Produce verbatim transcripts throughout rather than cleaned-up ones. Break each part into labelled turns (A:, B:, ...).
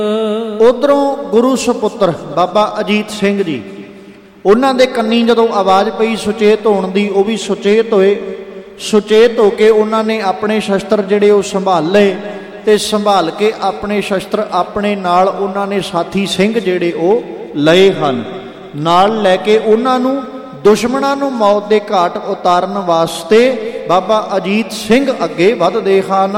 A: ਉਧਰੋਂ ਗੁਰੂ ਸੁਪੁੱਤਰ ਬਾਬਾ ਅਜੀਤ ਸਿੰਘ ਜੀ, ਉਹਨਾਂ ਦੇ ਕੰਨੀ ਜਦੋਂ ਆਵਾਜ਼ ਪਈ ਸੁਚੇਤ ਹੋਣ ਦੀ, ਉਹ ਵੀ ਸੁਚੇਤ ਹੋਏ। ਸੁਚੇਤ ਹੋ ਕੇ ਉਹਨਾਂ ਨੇ ਆਪਣੇ ਸ਼ਸਤਰ ਜਿਹੜੇ ਉਹ ਸੰਭਾਲ ਲਏ, ਤੇ ਸੰਭਾਲ ਕੇ ਆਪਣੇ ਸ਼ਸਤਰ ਆਪਣੇ ਨਾਲ ਉਹਨਾਂ ਨੇ ਸਾਥੀ ਸਿੰਘ ਜਿਹੜੇ ਉਹ ਲਏ ਹਨ। ਨਾਲ ਲੈ ਕੇ ਉਹਨਾਂ ਨੂੰ ਦੁਸ਼ਮਣਾਂ ਨੂੰ ਮੌਤ ਦੇ ਘਾਟ ਉਤਾਰਨ ਵਾਸਤੇ ਬਾਬਾ ਅਜੀਤ ਸਿੰਘ ਅੱਗੇ ਵੱਧਦੇ ਹਨ।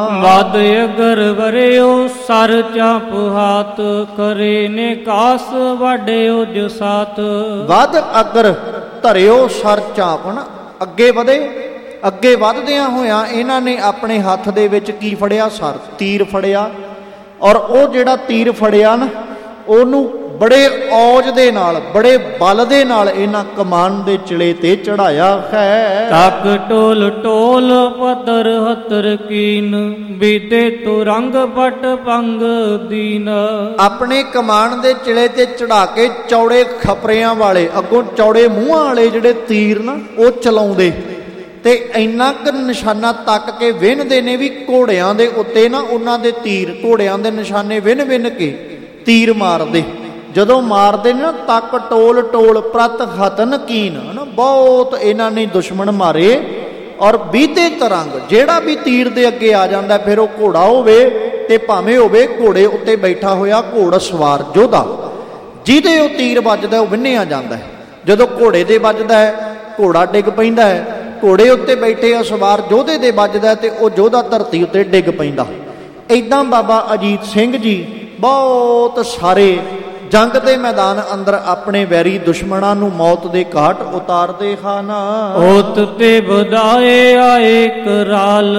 B: ਵਦ ਅਗਰ ਵਰਿਓ ਸਰ ਚਾਪ ਹਾਥ, ਕਰੇ ਨੇ ਕਾਸ ਵਾਡਿਓ ਜਸਾਤ।
A: ਵਦ ਅਗਰ ਧਰਿਓ ਸਰ ਚਾਪਣ, ਅੱਗੇ ਵਧੇ। ਅੱਗੇ ਵਧਦਿਆਂ ਹੋਇਆਂ ਇਹਨਾਂ ਨੇ ਆਪਣੇ ਹੱਥ ਦੇ ਵਿੱਚ ਕੀ ਫੜਿਆ? ਸਰ, ਤੀਰ ਫੜਿਆ। ਔਰ ਉਹ ਜਿਹੜਾ ਤੀਰ ਫੜਿਆ ਨਾ, ਉਹਨੂੰ ਬੜੇ ਔਜ ਦੇ ਨਾਲ, ਬੜੇ ਬਲ ਦੇ ਨਾਲ ਇਹਨਾਂ ਕਮਾਨ ਦੇ ਚਿਲੇ ਤੇ ਚੜਾਇਆ ਹੈ।
B: ਤਕ ਟੋਲ ਟੋਲ ਪਤਰ ਹਤਰ ਕੀਨ, ਬੀਤੇ ਤੋ ਰੰਗ ਪਟ ਪੰਗ ਦੀਨ।
A: ਆਪਣੇ ਕਮਾਨ ਦੇ ਚਿਲੇ ਤੇ ਚੜਾ ਕੇ ਚੌੜੇ ਖਪਰਿਆਂ ਵਾਲੇ, ਅੱਗੋਂ ਚੌੜੇ ਮੂੰਹਾਂ ਵਾਲੇ ਜਿਹੜੇ ਤੀਰ ਨਾ ਉਹ ਚਲਾਉਂਦੇ, ਤੇ ਇੰਨਾ ਕੁ ਨਿਸ਼ਾਨਾ ਤੱਕ ਕੇ ਵਿੰਨਦੇ ਨੇ ਵੀ ਘੋੜਿਆਂ ਦੇ ਉੱਤੇ ਨਾ ਉਹਨਾਂ ਦੇ ਤੀਰ, ਘੋੜਿਆਂ ਦੇ ਨਿਸ਼ਾਨੇ ਵਿੰਨ ਵਿੰਨ ਕੇ ਤੀਰ ਮਾਰਦੇ। ਜਦੋਂ ਮਾਰਦੇ ਨੇ ਨਾ, ਤੱਕ ਟੋਲ ਟੋਲ ਪ੍ਰਤ ਹਤਨ ਕੀਨ, ਹਨਾ, ਬਹੁਤ ਇਹਨਾਂ ਨੇ ਦੁਸ਼ਮਣ ਮਾਰੇ। ਔਰ ਬੀਤੇ ਤਰੰਗ, ਜਿਹੜਾ ਵੀ ਤੀਰ ਦੇ ਅੱਗੇ ਆ ਜਾਂਦਾ, ਫਿਰ ਉਹ ਘੋੜਾ ਹੋਵੇ ਤੇ ਭਾਵੇਂ ਹੋਵੇ ਘੋੜੇ ਉੱਤੇ ਬੈਠਾ ਹੋਇਆ ਘੋੜ ਸਵਾਰ ਯੋਧਾ, ਜਿਹਦੇ ਉਹ ਤੀਰ ਵੱਜਦਾ ਉਹ ਵਿੰਨਿਆ ਜਾਂਦਾ। ਜਦੋਂ ਘੋੜੇ ਦੇ ਵੱਜਦਾ ਹੈ, ਘੋੜਾ ਡਿੱਗ ਪੈਂਦਾ ਹੈ। ਘੋੜੇ ਉੱਤੇ ਬੈਠੇ ਆ ਸਵਾਰ ਯੋਧੇ ਦੇ ਵੱਜਦਾ ਤੇ ਉਹ ਯੋਧਾ ਧਰਤੀ ਉੱਤੇ ਡਿੱਗ ਪੈਂਦਾ। ਇੱਦਾਂ ਬਾਬਾ ਅਜੀਤ ਸਿੰਘ ਜੀ ਬਹੁਤ ਸਾਰੇ ਜੰਗ ਦੇ ਮੈਦਾਨ ਅੰਦਰ ਆਪਣੇ ਵੈਰੀ ਦੁਸ਼ਮਣਾਂ ਨੂੰ ਮੌਤ ਦੇ ਘਾਟ ਉਤਾਰਦੇ ਹਨ।
B: ਓਤ ਤੇ ਵਧਾਏ ਆਏ ਕਰਾਲ,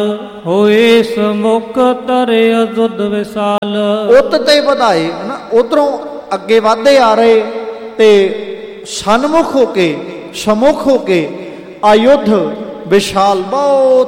B: ਹੋਏ ਸਮੁਖ ਤਰੇ ਅਜੁਦ ਵਿਸਾਲ।
A: ਉੱਤ ਤੇ ਵਧਾਏ ਨਾ, ਉਧਰੋਂ ਅੱਗੇ ਵਧਦੇ ਆ ਰਹੇ ਤੇ ਸਨਮੁਖ ਹੋ ਕੇ, ਸਮੁਖ ਹੋ ਕੇ ਅਯੁੱਧ ਵਿਸ਼ਾਲ, ਬਹੁਤ